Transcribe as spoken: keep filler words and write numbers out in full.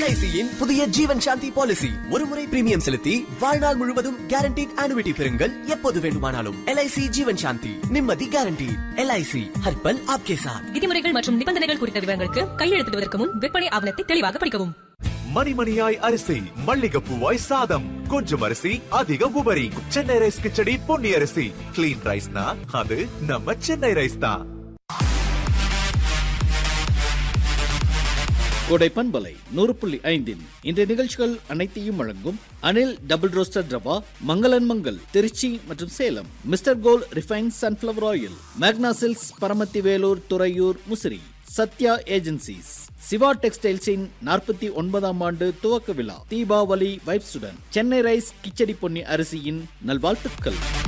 L I C-யின் புதிய ஜீவன் சாந்தி policy. ஒரு முறை பிரீமியம் செலுத்தி வாழ்நாள் முழுவதும் கேரண்டீட் ஆனுவிட்டி பெறுங்கள். எப்போது வேண்டுமானாலும். L I C ஜீவன் சாந்தி, நிம்மதி guarantee. L I C her பல் ஆப்கே சாத். விதிமுறைகள் மற்றும் நிபந்தனைகள் குறித்த விவரங்களுக்கு கையெழுத்திடுவதற்கு முன் விற்பனை ஆவணத்தை தெளிவாக படிக்கவும். மணிமணியாய் அரிசி, மல்லிகைப்பூவாய் சாதம், கொஞ்சம் அரிசி அதிக உபரி. சென்னை ரைஸ் கிச்சடி பொன்னி அரிசி. கிளீன் ரைஸ்னா அது நம்ம சென்னை ரைஸ் தான். கோடை பண்பலை நூறு புள்ளி ஐந்தின் இன்றைய நிகழ்ச்சிகள் அனைத்தையும் வழங்கும் அனில் டபுள் ரோஸ்டர் ரவா, மங்களன் மங்கள் திருச்சி மற்றும் சேலம், மிஸ்டர் கோல் ரிஃபைன் சன்ஃபிளவர் ஆயில், மேக்னா சில்க்ஸ் பரமத்தி வேலூர் துறையூர் முசிறி, சத்யா ஏஜென்சிஸ், சிவா டெக்ஸ்டைல்ஸின் நாற்பத்தி ஒன்பதாம் ஆண்டு துவக்க விழா, தீபாவளி வைப்ஸுடன் சென்னை ரைஸ் கிச்சடி பொன்னி அரிசியின் நல்வாழ்த்துக்கள்.